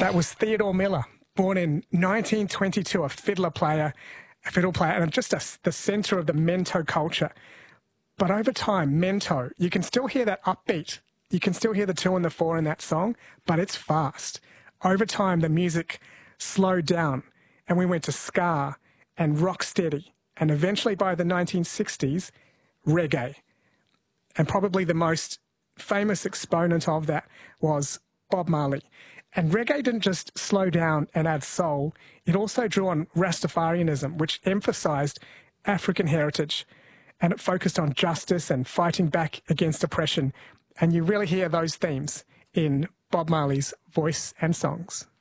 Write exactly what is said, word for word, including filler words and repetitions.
That was Theodore Miller, born in nineteen twenty-two, a fiddler player, a fiddle player, and just a, the centre of the mento culture. But over time, mento, you can still hear that upbeat. You can still hear the two and the four in that song, but it's fast. Over time, the music slowed down, and we went to ska and rocksteady, and eventually by the nineteen sixties, reggae. And probably the most famous exponent of that was Bob Marley. And reggae didn't just slow down and add soul, it also drew on Rastafarianism, which emphasised African heritage, and it focused on justice and fighting back against oppression. And you really hear those themes in Bob Marley's voice and songs.